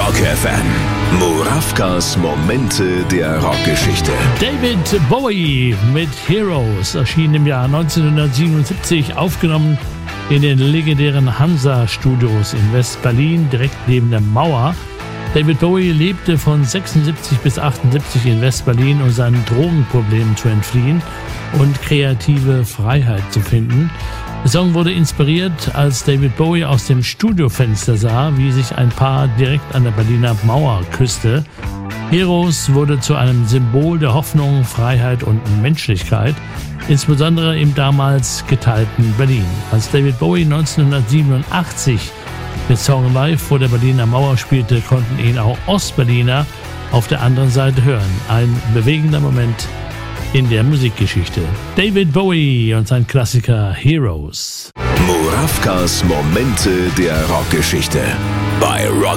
Rock FM. Murawkas Momente der Rockgeschichte. David Bowie mit Heroes erschien im Jahr 1977, aufgenommen in den legendären Hansa-Studios in West-Berlin, direkt neben der Mauer. David Bowie lebte von 76 bis 78 in West-Berlin, um seinen Drogenproblemen zu entfliehen und kreative Freiheit zu finden. Der Song wurde inspiriert, als David Bowie aus dem Studiofenster sah, wie sich ein Paar direkt an der Berliner Mauer küsste. Heroes wurde zu einem Symbol der Hoffnung, Freiheit und Menschlichkeit, insbesondere im damals geteilten Berlin. Als David Bowie 1987 den Song live vor der Berliner Mauer spielte, konnten ihn auch Ostberliner auf der anderen Seite hören. Ein bewegender Moment in der Musikgeschichte. David Bowie und sein Klassiker Heroes. Murawkas Momente der Rockgeschichte bei Rock